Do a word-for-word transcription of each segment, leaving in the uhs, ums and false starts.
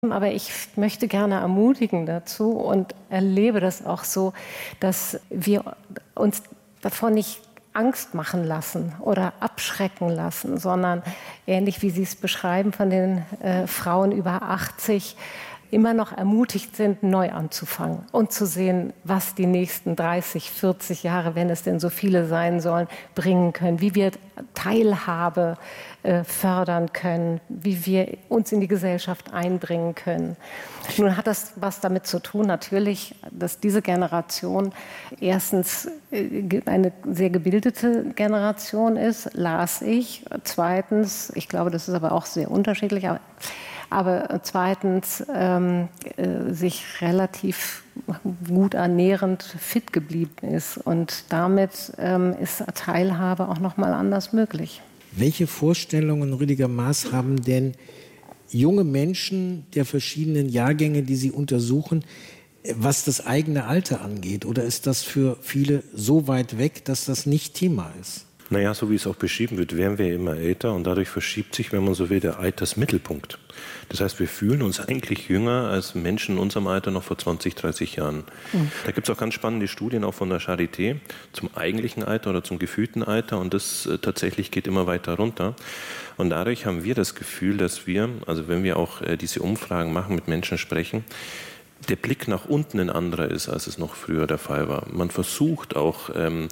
Aber ich möchte gerne ermutigen dazu und erlebe das auch so, dass wir uns davon nicht Angst machen lassen oder abschrecken lassen, sondern ähnlich wie Sie es beschreiben von den äh, Frauen über achtzig, immer noch ermutigt sind, neu anzufangen und zu sehen, was die nächsten dreißig, vierzig Jahre, wenn es denn so viele sein sollen, bringen können, wie wir Teilhabe äh, fördern können, wie wir uns in die Gesellschaft einbringen können. Nun hat das was damit zu tun, natürlich, dass diese Generation erstens äh, eine sehr gebildete Generation ist, las ich. Zweitens, ich glaube, das ist aber auch sehr unterschiedlich, aber Aber zweitens ähm, äh, sich relativ gut ernährend fit geblieben ist. Und damit ähm, ist Teilhabe auch noch mal anders möglich. Welche Vorstellungen, Rüdiger Maaß, haben denn junge Menschen der verschiedenen Jahrgänge, die Sie untersuchen, was das eigene Alter angeht? Oder ist das für viele so weit weg, dass das nicht Thema ist? Naja, so wie es auch beschrieben wird, werden wir immer älter und dadurch verschiebt sich, wenn man so will, der Altersmittelpunkt. Das heißt, wir fühlen uns eigentlich jünger als Menschen in unserem Alter noch vor zwanzig, dreißig Jahren. Mhm. Da gibt es auch ganz spannende Studien auch von der Charité zum eigentlichen Alter oder zum gefühlten Alter und das äh, tatsächlich geht immer weiter runter. Und dadurch haben wir das Gefühl, dass wir, also wenn wir auch äh, diese Umfragen machen, mit Menschen sprechen, der Blick nach unten ein anderer ist, als es noch früher der Fall war. Man versucht auch, ähm,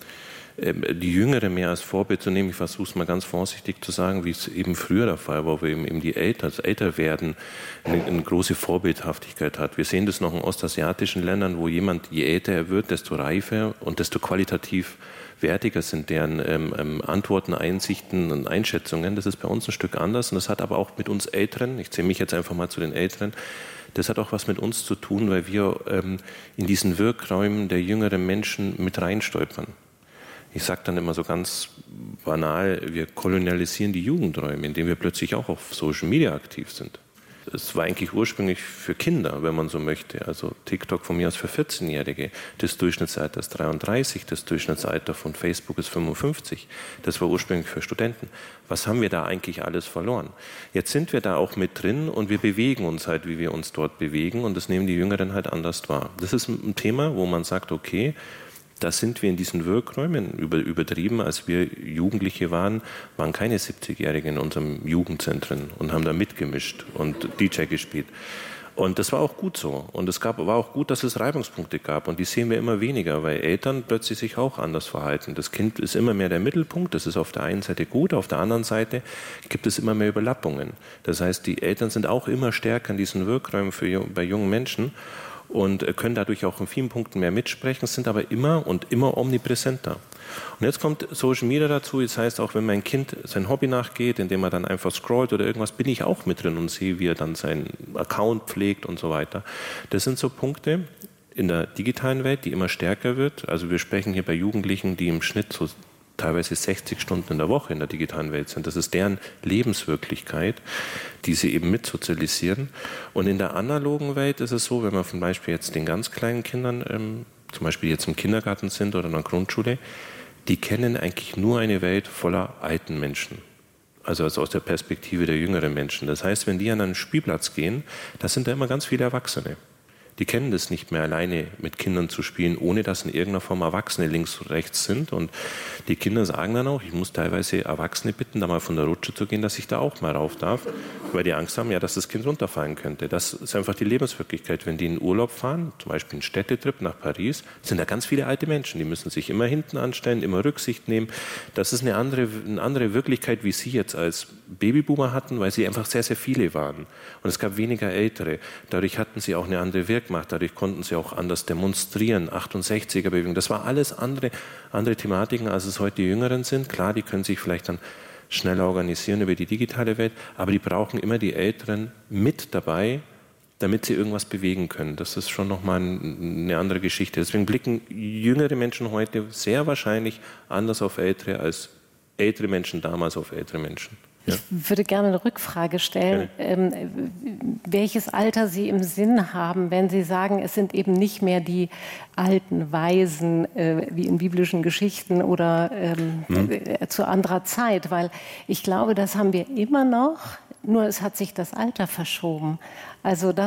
die Jüngere mehr als Vorbild zu nehmen. Ich versuche es mal ganz vorsichtig zu sagen, wie es eben früher der Fall war, wo eben, eben die Eltern, das Älterwerden eine, eine große Vorbildhaftigkeit hat. Wir sehen das noch in ostasiatischen Ländern, wo jemand, je älter er wird, desto reifer und desto qualitativ wertiger sind deren ähm, ähm, Antworten, Einsichten und Einschätzungen. Das ist bei uns ein Stück anders und das hat aber auch mit uns Älteren, ich zähle mich jetzt einfach mal zu den Älteren, das hat auch was mit uns zu tun, weil wir ähm, in diesen Wirkräumen der jüngeren Menschen mit reinstolpern. Ich sage dann immer so ganz banal, wir kolonialisieren die Jugendräume, indem wir plötzlich auch auf Social Media aktiv sind. Es war eigentlich ursprünglich für Kinder, wenn man so möchte. Also TikTok von mir aus für vierzehnjährige. Das Durchschnittsalter ist dreiunddreißig, das Durchschnittsalter von Facebook ist fünfundfünfzig. Das war ursprünglich für Studenten. Was haben wir da eigentlich alles verloren? Jetzt sind wir da auch mit drin und wir bewegen uns halt, wie wir uns dort bewegen und das nehmen die Jüngeren halt anders wahr. Das ist ein Thema, wo man sagt, okay, da sind wir in diesen Wirkräumen übertrieben. Als wir Jugendliche waren, waren keine siebzigjährigen in unseren Jugendzentren und haben da mitgemischt und D J gespielt. Und das war auch gut so. Und es gab, war auch gut, dass es Reibungspunkte gab. Und die sehen wir immer weniger, weil Eltern plötzlich sich auch anders verhalten. Das Kind ist immer mehr der Mittelpunkt. Das ist auf der einen Seite gut, auf der anderen Seite gibt es immer mehr Überlappungen. Das heißt, die Eltern sind auch immer stärker in diesen Wirkräumen für, bei jungen Menschen. Und können dadurch auch in vielen Punkten mehr mitsprechen, sind aber immer und immer omnipräsenter. Und jetzt kommt Social Media dazu, das heißt auch, wenn mein Kind sein Hobby nachgeht, indem er dann einfach scrollt oder irgendwas, bin ich auch mit drin und sehe, wie er dann seinen Account pflegt und so weiter. Das sind so Punkte in der digitalen Welt, die immer stärker wird. Also wir sprechen hier bei Jugendlichen, die im Schnitt so teilweise sechzig Stunden in der Woche in der digitalen Welt sind. Das ist deren Lebenswirklichkeit, die sie eben mitsozialisieren. Und in der analogen Welt ist es so, wenn wir zum Beispiel jetzt den ganz kleinen Kindern, ähm, zum Beispiel jetzt im Kindergarten sind oder in der Grundschule, die kennen eigentlich nur eine Welt voller alten Menschen. Also, also aus der Perspektive der jüngeren Menschen. Das heißt, wenn die an einen Spielplatz gehen, da sind da immer ganz viele Erwachsene. Die kennen das nicht mehr, alleine mit Kindern zu spielen, ohne dass in irgendeiner Form Erwachsene links und rechts sind. Und die Kinder sagen dann auch, ich muss teilweise Erwachsene bitten, da mal von der Rutsche zu gehen, dass ich da auch mal rauf darf, weil die Angst haben, ja, dass das Kind runterfallen könnte. Das ist einfach die Lebenswirklichkeit. Wenn die in Urlaub fahren, zum Beispiel einen Städtetrip nach Paris, sind da ganz viele alte Menschen. Die müssen sich immer hinten anstellen, immer Rücksicht nehmen. Das ist eine andere, eine andere Wirklichkeit, wie Sie jetzt als Babyboomer hatten, weil sie einfach sehr, sehr viele waren. Und es gab weniger Ältere. Dadurch hatten sie auch eine andere Wirkmacht. Dadurch konnten sie auch anders demonstrieren. achtundsechziger-Bewegung, das war alles andere, andere Thematiken, als es heute die Jüngeren sind. Klar, die können sich vielleicht dann schneller organisieren über die digitale Welt, aber die brauchen immer die Älteren mit dabei, damit sie irgendwas bewegen können. Das ist schon nochmal eine andere Geschichte. Deswegen blicken jüngere Menschen heute sehr wahrscheinlich anders auf Ältere als ältere Menschen damals auf ältere Menschen. Ja. Ich würde gerne eine Rückfrage stellen, ähm, welches Alter Sie im Sinn haben, wenn Sie sagen, es sind eben nicht mehr die alten Weisen äh, wie in biblischen Geschichten oder ähm, hm. äh, zu anderer Zeit, weil ich glaube, das haben wir immer noch, nur es hat sich das Alter verschoben. Also das